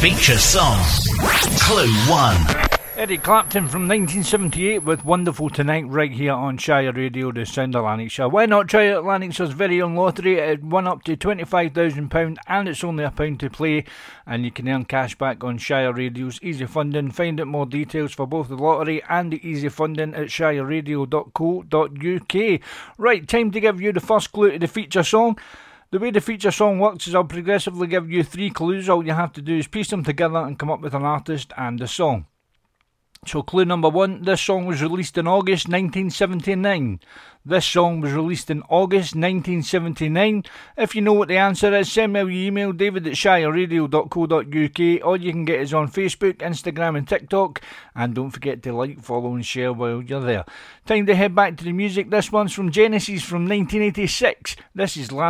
Feature Song. Clue 1. Eric Clapton from 1978 with Wonderful Tonight right here on Shire Radio, the Sound Lanarkshire. Why not try out Lanarkshire's very own lottery? It won up to £25,000 and it's only £1 to play, and you can earn cash back on Shire Radio's Easy Funding. Find out more details for both the lottery and the Easy Funding at shireradio.co.uk. Right, time to give you the first clue to the feature song. The way the feature song works is I'll progressively give you 3 clues. All you have to do is piece them together and come up with an artist and a song. So clue number 1, this song was released in August 1979. This song was released in August 1979. If you know what the answer is, send me your email, david@shireradio.co.uk, or you can get us on Facebook, Instagram and TikTok. And don't forget to like, follow and share while you're there. Time to head back to the music. This one's from Genesis from 1986. This is